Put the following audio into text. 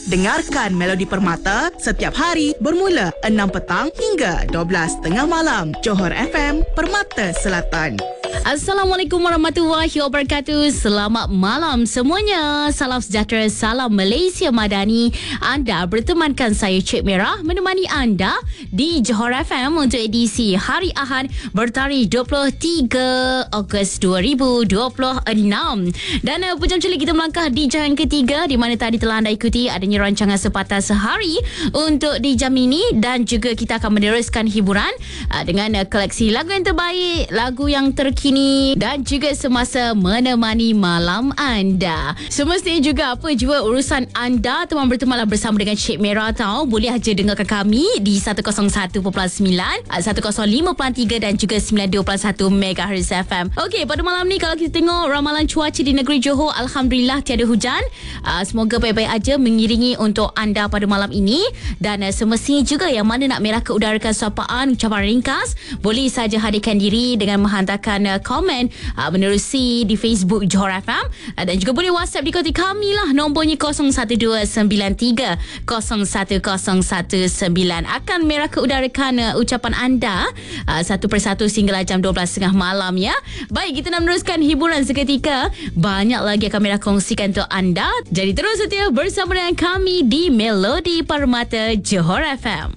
Dengarkan Melodi Permata setiap hari bermula 6 petang hingga 12 tengah malam. Johor FM, Permata Selatan. Assalamualaikum warahmatullahi wabarakatuh. Selamat malam semuanya. Salam sejahtera, salam Malaysia Madani. Anda bertemankan saya Cik Merah menemani anda di Johor FM untuk edisi hari Ahad bertarikh 23 Ogos 2026. Dan pujam celik kita melangkah di jam ketiga di mana tadi telah anda ikuti adanya rancangan Sepatah Sehari untuk di jam ini, dan juga kita akan meneruskan hiburan dengan koleksi lagu yang terbaik, lagu yang terkini dan juga semasa menemani malam anda. Semestinya juga apa jua urusan anda, teman bertemanlah bersama dengan Cik Merah tau. Boleh aja dengarkan kami di 101.9, 105.3 dan juga 92.1 MHz FM. Okey, pada malam ni kalau kita tengok ramalan cuaca di negeri Johor, alhamdulillah tiada hujan. Semoga baik-baik aja mengiringi untuk anda pada malam ini. Dan semestinya juga yang mana nak meraka udarakan sapaan, ucapan ringkas, boleh saja hadirkan diri dengan menghantarkan komen menerusi di Facebook Johor FM, dan juga boleh WhatsApp di konti kami lah, nombornya 01293 01019. Akan meraka udarakan ucapan anda satu persatu sehinggalah jam 12.30 malam ya. Baik, kita nak meneruskan hiburan seketika. Banyak lagi akan mereka kongsikan untuk anda. Jadi terus setia bersama dengan kami di Melodi Permata Johor FM.